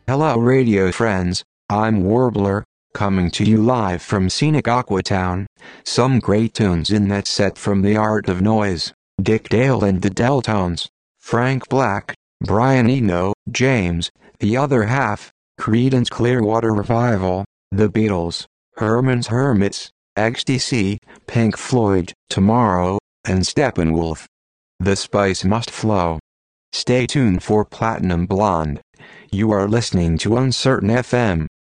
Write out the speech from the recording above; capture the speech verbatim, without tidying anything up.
Hello radio friends, I'm Warbler, coming to you live from scenic Aquatown. Some great tunes in that set from The Art of Noise, Dick Dale and the Deltones, Frank Black, Brian Eno, James, The Other Half, Creedence Clearwater Revival, The Beatles, Herman's Hermits, X T C, Pink Floyd, Tomorrow, and Steppenwolf. The spice must flow. Stay tuned for Platinum Blonde. You are listening to Uncertain F M.